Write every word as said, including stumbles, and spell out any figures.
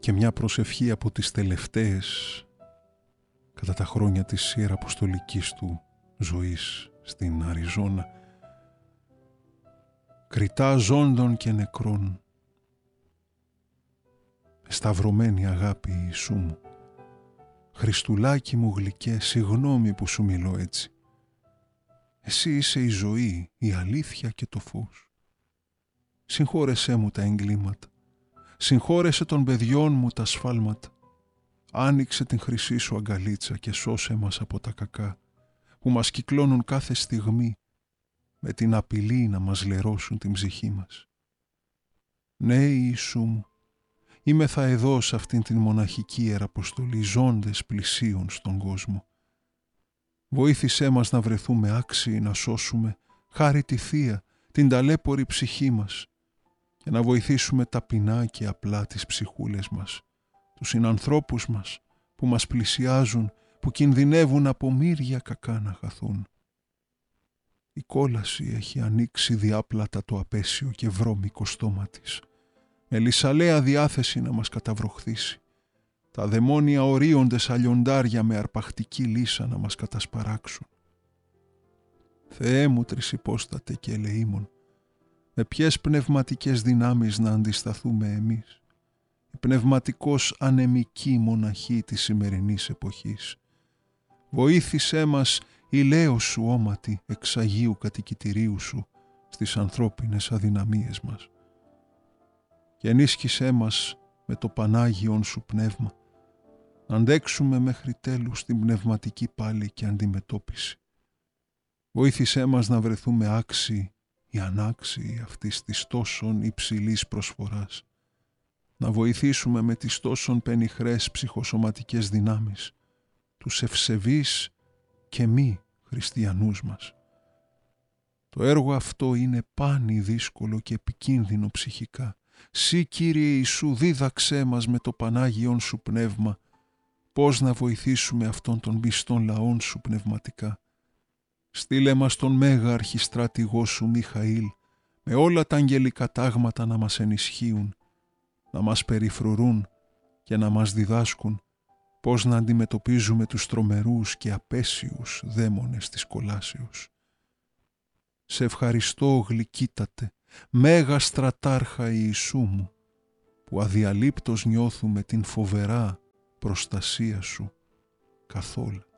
και μια προσευχή από τις τελευταίες κατά τα χρόνια της ιεραποστολικής του ζωής στην Αριζόνα. Κριτά ζώντων και νεκρών, σταυρωμένη αγάπη Ιησού μου, Χριστουλάκι μου γλυκέ, συγγνώμη που σου μιλώ έτσι. Εσύ είσαι η ζωή, η αλήθεια και το φως. Συγχώρεσέ μου τα εγκλήματα, συγχώρεσέ των παιδιών μου τα σφάλματα. Άνοιξε την χρυσή σου αγκαλίτσα και σώσε μας από τα κακά που μας κυκλώνουν κάθε στιγμή με την απειλή να μας λερώσουν την ψυχή μας. Ναι, Ιησού μου, είμεθα εδώ σε αυτήν την μοναχική ιεραποστολή, ζώντες πλησίων στον κόσμο. Βοήθησέ μας να βρεθούμε άξιοι να σώσουμε χάρη τη Θεία, την ταλέπορη ψυχή μας και να βοηθήσουμε ταπεινά και απλά τις ψυχούλες μας, τους συνανθρώπους μας που μας πλησιάζουν, που κινδυνεύουν από μύρια κακά να χαθούν. Η κόλαση έχει ανοίξει διάπλατα το απέσιο και βρώμικο στόμα της, με λυσαλέα διάθεση να μας καταβροχθήσει. Τα δαιμόνια ορίονται σαν λιοντάρια με αρπακτική λύσα να μας κατασπαράξουν. Θεέ μου τρισυπόστατε και ελεήμων, με ποιες πνευματικές δυνάμεις να αντισταθούμε εμείς, η πνευματικώς ανεμική μοναχή της σημερινής εποχής. Βοήθησέ μας ηλαίος σου όματι εξ Αγίου κατοικητηρίου σου στις ανθρώπινες αδυναμίες μας. Και ενίσχυσέ μας με το Πανάγιον σου πνεύμα να αντέξουμε μέχρι τέλους την πνευματική πάλη και αντιμετώπιση. Βοήθησέ μας να βρεθούμε άξιοι ή ανάξιοι αυτής της τόσον υψηλής προσφοράς, να βοηθήσουμε με τις τόσον πενιχρές ψυχοσωματικές δυνάμεις τους ευσεβείς και μη χριστιανούς μας. Το έργο αυτό είναι πάνι δύσκολο και επικίνδυνο ψυχικά. Συ, Κύριε Ιησού, δίδαξέ μας με το Πανάγιον σου πνεύμα πώς να βοηθήσουμε αυτόν τον πιστόν λαόν σου πνευματικά. Στείλε μας τον μέγα αρχιστράτηγό σου Μιχαήλ με όλα τα αγγελικά τάγματα να μας ενισχύουν, να μας περιφρουρούν και να μας διδάσκουν πώς να αντιμετωπίζουμε τους τρομερούς και απέσιους δαίμονες της κολάσεως. Σε ευχαριστώ, γλυκύτατε, μέγα στρατάρχα Ιησού μου, που αδιαλείπτως νιώθουμε την φοβερά προστασία σου καθόλου.